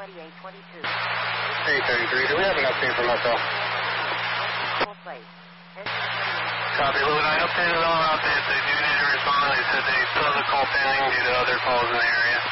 2822. 833. Do we have an update from myself? Full place. Copy, Lou 9. Updated on updates. They do need to respond. They said they still have a call pending due to other calls in the area.